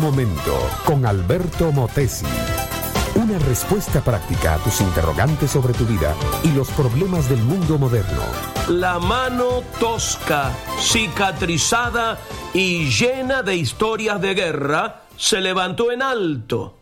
momento con Alberto Motesi. Una respuesta práctica a tus interrogantes sobre tu vida y los problemas del mundo moderno. La mano tosca, cicatrizada y llena de historias de guerra se levantó en alto.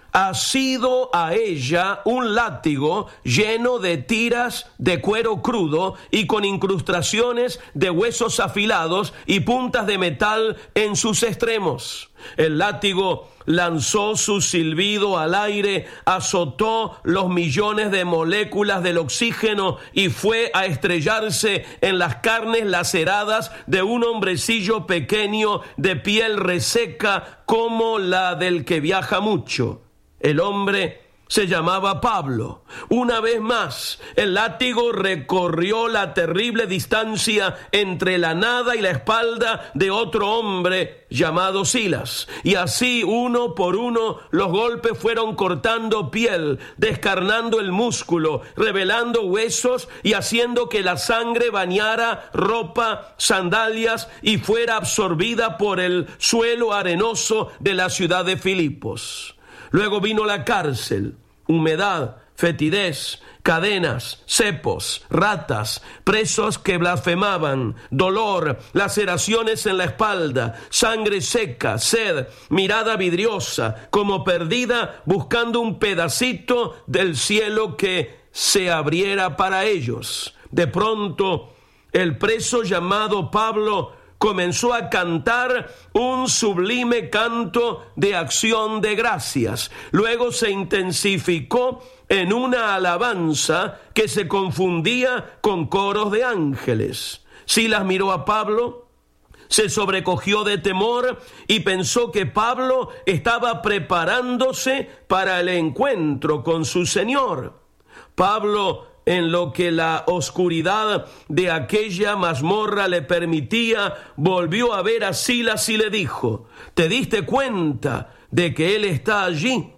Asido a ella un látigo lleno de tiras de cuero crudo y con incrustaciones de huesos afilados y puntas de metal en sus extremos. El látigo lanzó su silbido al aire, azotó los millones de moléculas del oxígeno y fue a estrellarse en las carnes laceradas de un hombrecillo pequeño de piel reseca como la del que viaja mucho. El hombre se llamaba Pablo. Una vez más, el látigo recorrió la terrible distancia entre la nada y la espalda de otro hombre llamado Silas. Y así, uno por uno, los golpes fueron cortando piel, descarnando el músculo, revelando huesos y haciendo que la sangre bañara ropa, sandalias y fuera absorbida por el suelo arenoso de la ciudad de Filipos. Luego vino la cárcel, humedad, fetidez, cadenas, cepos, ratas, presos que blasfemaban, dolor, laceraciones en la espalda, sangre seca, sed, mirada vidriosa, como perdida buscando un pedacito del cielo que se abriera para ellos. De pronto, el preso llamado Pablo comenzó a cantar un sublime canto de acción de gracias. Luego se intensificó en una alabanza que se confundía con coros de ángeles. Silas miró a Pablo, se sobrecogió de temor y pensó que Pablo estaba preparándose para el encuentro con su Señor. Pablo, en lo que la oscuridad de aquella mazmorra le permitía, volvió a ver a Silas y le dijo: ¿te diste cuenta de que él está allí?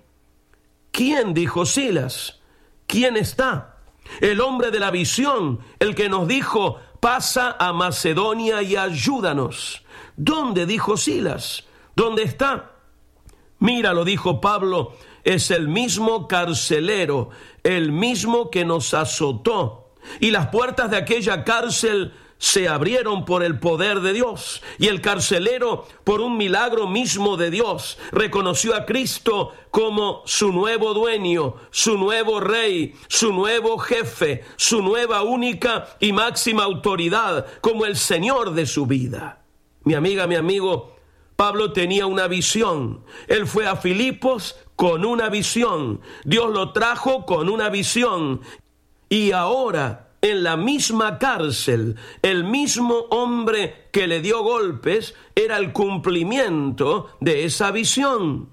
¿Quién? Dijo Silas. ¿Quién está? El hombre de la visión, el que nos dijo: pasa a Macedonia y ayúdanos. ¿Dónde? Dijo Silas. ¿Dónde está? Míralo, dijo Pablo, es el mismo carcelero, el mismo que nos azotó. Y las puertas de aquella cárcel se abrieron por el poder de Dios. Y el carcelero, por un milagro mismo de Dios, reconoció a Cristo como su nuevo dueño, su nuevo rey, su nuevo jefe, su nueva única y máxima autoridad, como el Señor de su vida. Mi amiga, mi amigo, Pablo tenía una visión. Él fue a Filipos con una visión. Dios lo trajo con una visión. Y ahora, en la misma cárcel, el mismo hombre que le dio golpes era el cumplimiento de esa visión.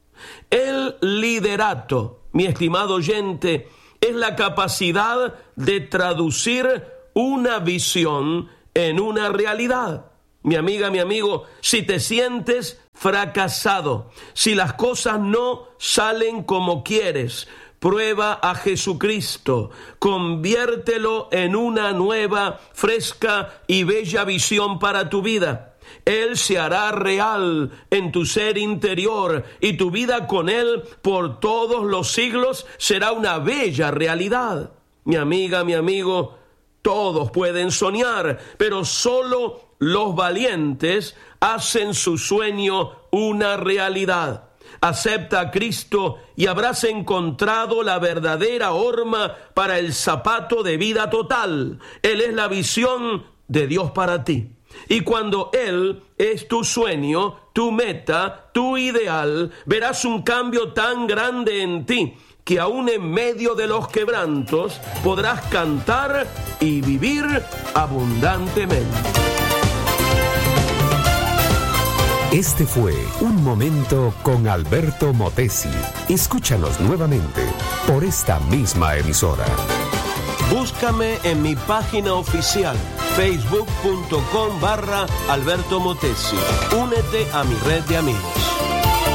El liderato, mi estimado oyente, es la capacidad de traducir una visión en una realidad. Mi amiga, mi amigo, si te sientes fracasado, si las cosas no salen como quieres, prueba a Jesucristo, conviértelo en una nueva, fresca y bella visión para tu vida. Él se hará real en tu ser interior y tu vida con Él por todos los siglos será una bella realidad. Mi amiga, mi amigo, todos pueden soñar, pero solo los valientes hacen su sueño una realidad. Acepta a Cristo y habrás encontrado la verdadera horma para el zapato de vida total. Él es la visión de Dios para ti. Y cuando Él es tu sueño, tu meta, tu ideal, verás un cambio tan grande en ti que aún en medio de los quebrantos podrás cantar y vivir abundantemente. Este fue Un Momento con Alberto Motesi. Escúchanos nuevamente por esta misma emisora. Búscame en mi página oficial, facebook.com/Alberto Motesi. Únete a mi red de amigos.